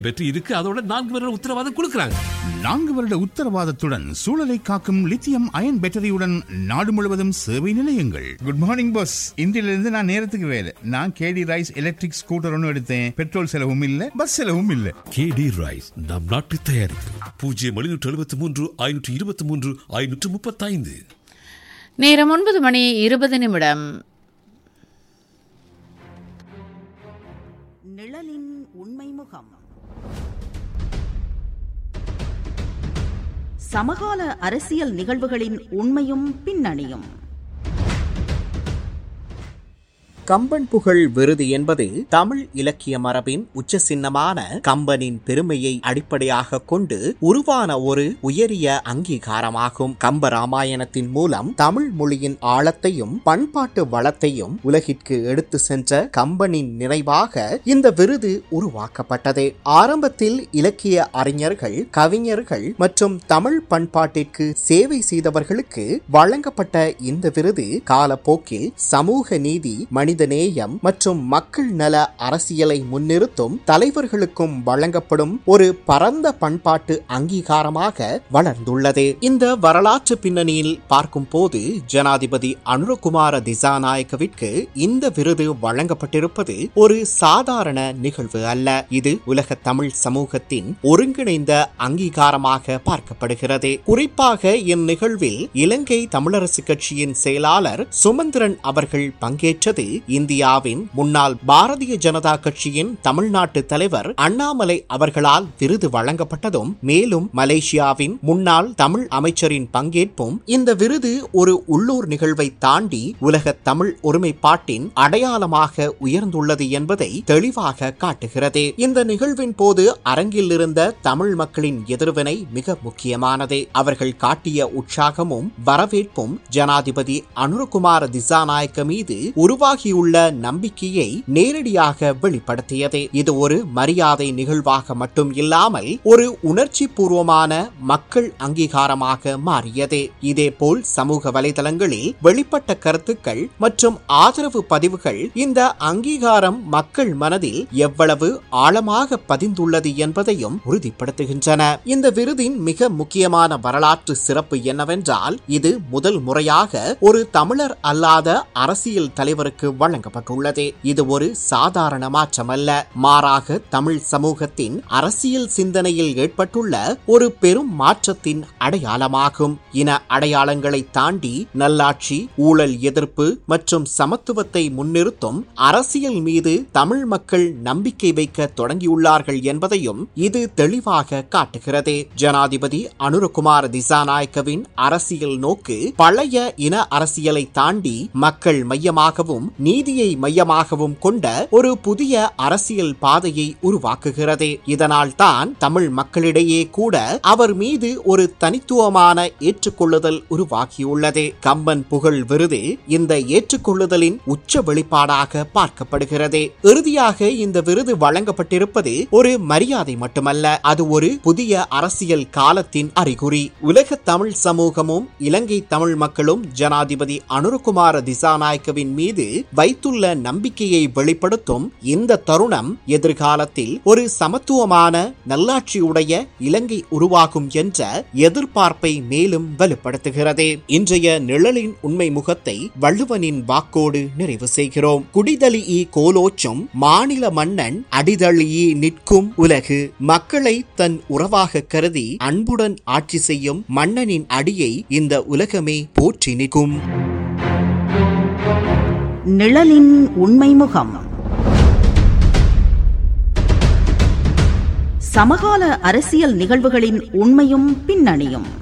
வெற்றி இருக்கு. அதோட 4 வருட உத்தரவாதம் கொடுக்கறாங்க. 4 வருட உத்தரவாதத்துடன் சூழலை காக்கும் லித்தியம் அயன் பேட்டரியுடன் நாடு முழுவதும் சேவை நிலையங்கள். Good morning boss. இன்றிலிருந்து நான் நேரத்துக்கு வேலை. நான் கேடி ரைஸ் எலக்ட்ரிக் ஸ்கூட்டர் ஒன்று எடுத்தேன். பெட்ரோல் செலவும் இல்ல, பஸ் செலவும் இல்ல. கேடி ரைஸ் நம் நாட்டு தயாரிப்பு. 0 523 535. நேரம் 9:20. நிழலின் உண்மை முகம். சமகால அரசியல் நிகழ்வுகளின் உண்மையும் பின்னணியும். கம்பன் புகழ் விருது என்பது தமிழ் இலக்கிய மரபின் உச்ச சின்னமான கம்பனின் பெருமையை அடிப்படையாக கொண்டு உருவான ஒரு உயரிய அங்கீகாரமாகும். கம்ப ராமாயணத்தின் மூலம் தமிழ் மொழியின் ஆழத்தையும் பண்பாட்டு வளத்தையும் உலகிற்கு எடுத்து சென்ற கம்பனின் நினைவாக இந்த விருது உருவாக்கப்பட்டது. ஆரம்பத்தில் இலக்கிய அறிஞர்கள், கவிஞர்கள் மற்றும் தமிழ் பண்பாட்டிற்கு சேவை செய்தவர்களுக்கு வழங்கப்பட்ட இந்த விருது காலப்போக்கில் சமூக நீதி, மனித நேயம் மற்றும் மக்கள் நல அரசியலை முன்னிறுத்தும் தலைவர்களுக்கும் வழங்கப்படும் ஒரு பரந்த பண்பாட்டு அங்கீகாரமாக வளர்ந்துள்ளது. இந்த வரலாற்று பின்னணியில் பார்க்கும் போது ஜனாதிபதி அனுரகுமார திசாநாயக்கவிற்கு இந்த விருது வழங்கப்பட்டிருப்பது ஒரு சாதாரண நிகழ்வு அல்ல. இது உலக தமிழ் சமூகத்தின் ஒருங்கிணைந்த அங்கீகாரமாக பார்க்கப்படுகிறது. குறிப்பாக இந்நிகழ்வில் இலங்கை தமிழரசு கட்சியின் செயலாளர் சுமந்திரன் அவர்கள் பங்கேற்றது இந்தியாவின் முன்னாள் பாரதிய ஜனதா கட்சியின் தமிழ்நாட்டு தலைவர் அண்ணாமலை அவர்களால் விருது வழங்கப்பட்டதும், மேலும் மலேசியாவின் முன்னாள் தமிழ் அமைச்சரின் பங்கேற்பும் இந்த விருது ஒரு உள்ளூர் நிகழ்வை தாண்டி உலக தமிழ் ஒருமைப்பாட்டின் அடையாளமாக உயர்ந்துள்ளது என்பதை தெளிவாக காட்டுகிறது. இந்த நிகழ்வின் போது அரங்கில் இருந்த தமிழ் மக்களின் எதிர்வினை மிக முக்கியமானது. அவர்கள் காட்டிய உற்சாகமும் வரவேற்பும் ஜனாதிபதி அனுரகுமார திசாநாயக்க மீது உருவாகியுள்ள நம்பிக்கையை நேரடியாக வெளிப்படுத்தியது. இது ஒரு மரியாதை நிகழ்வாக மட்டும் இல்லாமல் ஒரு உணர்ச்சி பூர்வமான மக்கள் அங்கீகாரமாக மாறியது. இதேபோல் சமூக வலைதளங்களில் வெளிப்பட்ட கருத்துக்கள் மற்றும் ஆதரவு பதிவுகள் இந்த அங்கீகாரம் மக்கள் மனதில் எவ்வளவு ஆழமாக பதிந்துள்ளது என்பதையும் உறுதிப்படுத்துகின்றன. இந்த விருதின் மிக முக்கியமான வரலாற்று சிறப்பு என்னவென்றால், இது முதல் முறையாக ஒரு தமிழர் அல்லாத அரசியல் தலைவருக்கு வழங்கப்பட்டுள்ளது. இது ஒரு சாதாரண மாற்றமல்ல, மாறாக தமிழ் சமூகத்தின் அரசியல் சிந்தனையில் ஏற்பட்டுள்ள ஒரு பெரும் மாற்றத்தின் அடையாளமாகும். இன அடையாளங்களை தாண்டி நல்லாட்சி, ஊழல் எதிர்ப்பு மற்றும் சமத்துவத்தை முன்னிறுத்தும் அரசியல் மீது தமிழ் மக்கள் நம்பிக்கை வைக்க தொடங்கியுள்ளார்கள் என்பதையும் இது தெளிவாக காட்டுகிறது. ஜனாதிபதி அனுரகுமார திசாநாயக்கவின் அரசியல் நோக்கு பழைய இன அரசியலை தாண்டி மக்கள் மையமாகவும் நீதியை மையமாகவும் கொண்ட ஒரு புதிய அரசியல் பாதையை உருவாக்குகிறது. இதனால் தான் தமிழ் மக்களிடையே கூட அவர் மீது ஒரு தனித்துவமான ஏற்றுக்கொள்ளுதல் உருவாகியுள்ளது. கம்பன் புகழ் விருது இந்த ஏற்றுக்கொள்ளுதலின் உச்ச வெளிப்பாடாக பார்க்கப்படுகிறது. இறுதியாக இந்த விருது வழங்கப்பட்டிருப்பது ஒரு மரியாதை மட்டுமல்ல, அது ஒரு புதிய அரசியல் காலத்தின் அறிகுறி. உலக தமிழ் சமூகமும் இலங்கை தமிழ் மக்களும் ஜனாதிபதி அனுரகுமார திசாநாயக்கவின் மீது வைத்துள்ள நம்பிக்கையை வெளிப்படுத்தும் இந்த தருணம் எதிர்காலத்தில் ஒரு சமத்துவமான நல்லாட்சியுடைய இலங்கை உருவாகும் என்ற எதிர்பார்ப்பை மேலும் வலுப்படுத்துகிறது. இன்றைய நிழலின் உண்மை முகத்தை வள்ளுவனின் வாக்கோடு நிறைவு செய்கிறோம். குடிதழி கோலோச்சும் மாநில மன்னன் அடிதழி நிற்கும் உலகு, மக்களை தன் உறவாக கருதி அன்புடன் ஆட்சி செய்யும் மன்னனின் அடியை இந்த உலகமே போற்றி நிற்கும். நிழலின் உண்மை முகம். சமகால அரசியல் நிகழ்வுகளின் உண்மையும் பின்னணியும்.